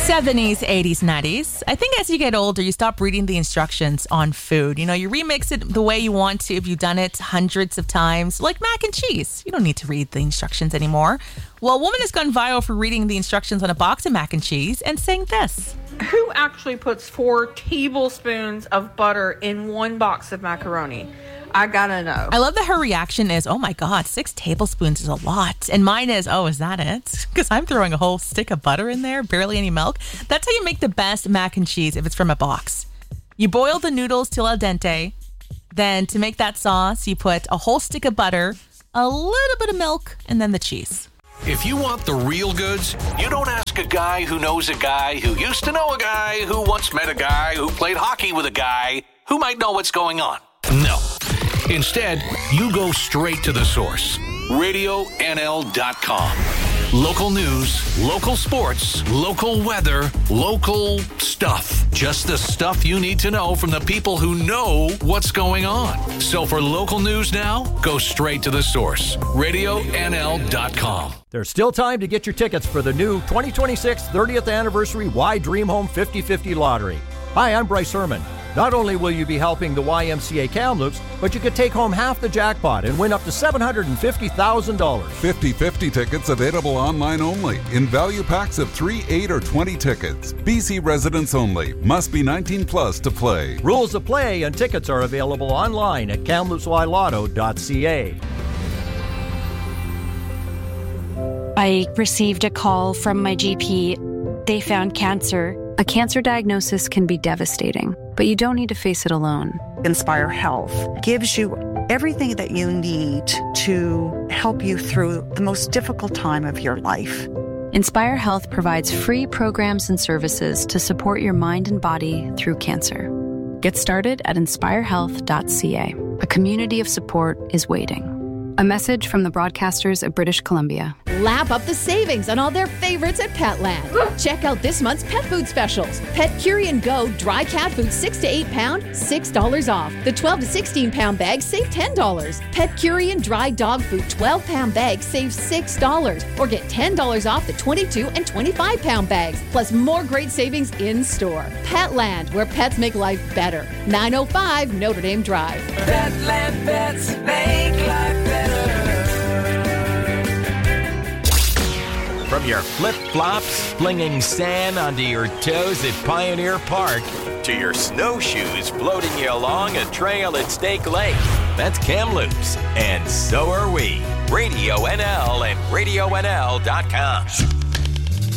70s, 80s, 90s. I think as you get older, you stop reading the instructions on food. You know, you remix it the way you want to if you've done it hundreds of times, like mac and cheese. You don't need to read the instructions anymore. Well, a woman has gone viral for reading the instructions on a box of mac and cheese and saying this. Who actually puts 4 tablespoons of butter in one box of macaroni? I gotta know. I love that her reaction is, oh my God, 6 tablespoons is a lot. And mine is, oh, is that it? Because I'm throwing a whole stick of butter in there, barely any milk. That's how you make the best mac and cheese if it's from a box. You boil the noodles till al dente. Then to make that sauce, you put a whole stick of butter, a little bit of milk, and then the cheese. If you want the real goods, you don't ask a guy who knows a guy who used to know a guy who once met a guy who played hockey with a guy who might know what's going on. No. Instead, you go straight to the source. RadioNL.com. Local news, local sports, local weather, local stuff. Just the stuff you need to know from the people who know what's going on. So for local news now, go straight to the source. RadioNL.com. There's still time to get your tickets for the new 2026 30th Anniversary Y Dream Home 50/50 Lottery. Hi, I'm Bryce Herman. Not only will you be helping the YMCA Kamloops, but you could take home half the jackpot and win up to $750,000. 50/50 tickets available online only in value packs of 3, 8, or 20 tickets. BC residents only. Must be 19 plus to play. Rules of play and tickets are available online at kamloopslotto.ca. I received a call from my GP. They found cancer. A cancer diagnosis can be devastating, but you don't need to face it alone. Inspire Health gives you everything that you need to help you through the most difficult time of your life. Inspire Health provides free programs and services to support your mind and body through cancer. Get started at inspirehealth.ca. A community of support is waiting. A message from the broadcasters of British Columbia. Lap up the savings on all their favorites at Petland. Check out this month's pet food specials. Pet Curian Go dry cat food 6 to 8 pound, $6 off. The 12 to 16 pound bag save $10. Pet Curian dry dog food 12 pound bag save $6. Or get $10 off the 22 and 25 pound bags. Plus more great savings in store. Petland, where pets make life better. 905 Notre Dame Drive. Petland pets make life better. From your flip-flops flinging sand onto your toes at Pioneer Park to your snowshoes floating you along a trail at Stake Lake, that's Kamloops, and so are we. Radio NL and RadioNL.com.